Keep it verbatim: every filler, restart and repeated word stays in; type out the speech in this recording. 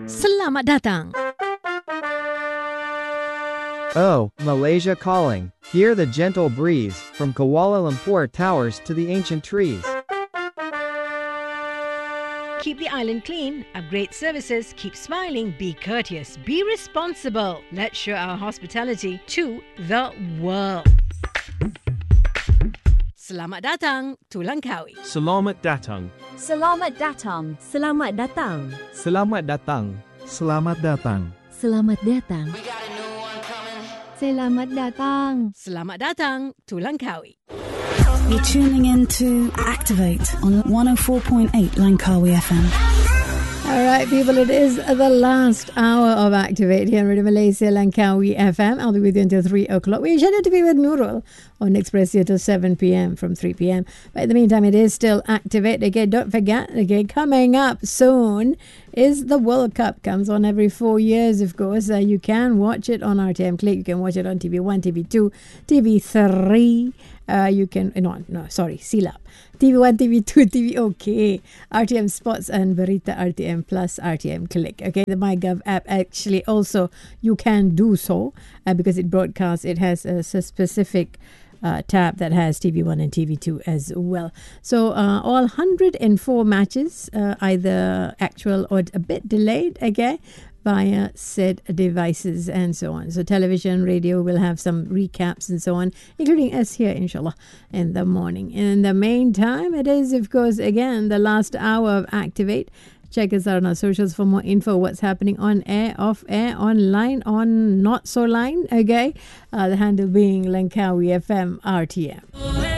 Selamat datang. Oh, Malaysia calling. Hear the gentle breeze, from Kuala Lumpur towers to the ancient trees. Keep the island clean, upgrade services, keep smiling, be courteous, be responsible. Let's show our hospitality to the world. Selamat datang to Langkawi. Selamat datang. Selamat datang. Selamat datang. Selamat datang. Selamat datang. Selamat datang. Selamat datang. Selamat datang to Langkawi. You're tuning in to Activate on one oh four point eight Langkawi F M. All right, people, it is the last hour of Activate here on Radio Malaysia Langkawi F M. I'll be with you until three o'clock. We're scheduled to be with Nurul on Express here till seven p.m. from three p.m. But in the meantime, it is still Activate. Again, don't forget, again, coming up soon is the World Cup. Comes on every four years, of course. Uh, you can watch it on R T M Click. You can watch it on T V one, T V two, T V three. Uh, you can, no, no, sorry, silap. T V one, T V two, T V OK, R T M Sports and Berita R T M Plus, R T M Click. Okay, the MyGov app actually also you can do so uh, because it broadcasts. It has a, a specific uh, tab that has T V one and T V two as well. So uh, all one hundred four matches, uh, either actual or a bit delayed. Okay. Via said devices and so on. So television, radio will have some recaps and so on, including us here, inshallah, in the morning. In the meantime, it is, of course, again, the last hour of Activate. Check us out on our socials for more info, what's happening on air, off air, online, on not so line, okay? Uh, the handle being Langkawi F M R T M.